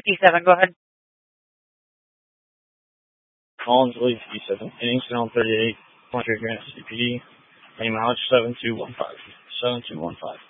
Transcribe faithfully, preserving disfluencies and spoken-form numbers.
E seven, go ahead. Collins, Leaf, E seven, Inningstown, thirty-eight, Pointer, Grant, C P D, main mileage seven two one five, seven two one five.